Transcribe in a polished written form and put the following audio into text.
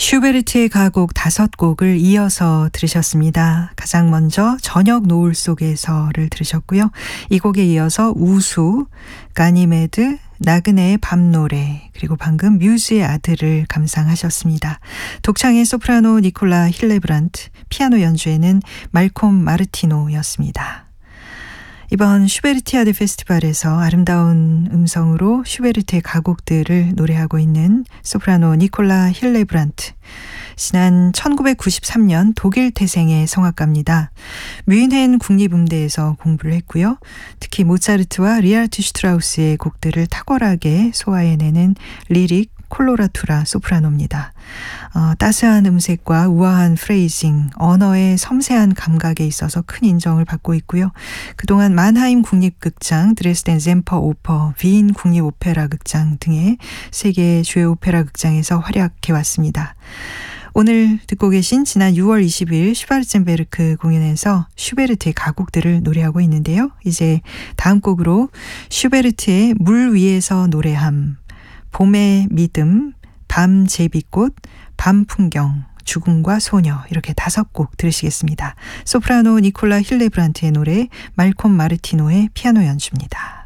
슈베르트의 가곡 5곡을 이어서 들으셨습니다. 가장 먼저 저녁 노을 속에서를 들으셨고요. 이 곡에 이어서 우수, 가니메드, 나그네의 밤노래, 그리고 방금 뮤즈의 아들을 감상하셨습니다. 독창의 소프라노 니콜라 힐레브란트, 피아노 연주에는 말콤 마르티노였습니다. 이번 슈베르티아드 페스티벌에서 아름다운 음성으로 슈베르트의 가곡들을 노래하고 있는 소프라노 니콜라 힐레브란트. 지난 1993년 독일 태생의 성악가입니다. 뮌헨 국립음대에서 공부를 했고요. 특히 모차르트와 리하르트 슈트라우스의 곡들을 탁월하게 소화해내는 리릭 콜로라투라 소프라노입니다. 따스한 음색과 우아한 프레이징, 언어의 섬세한 감각에 있어서 큰 인정을 받고 있고요. 그동안 만하임 국립극장, 드레스덴 젬퍼 오퍼, 빈 국립오페라 극장 등의 세계 주요 오페라 극장에서 활약해왔습니다. 오늘 듣고 계신 지난 6월 20일 슈바르첸베르크 공연에서 슈베르트의 가곡들을 노래하고 있는데요. 이제 다음 곡으로 슈베르트의 물 위에서 노래함, 봄의 믿음, 밤 제비꽃, 밤 풍경, 죽음과 소녀, 이렇게 5곡 들으시겠습니다. 소프라노 니콜라 힐레브란트의 노래, 말콤 마르티노의 피아노 연주입니다.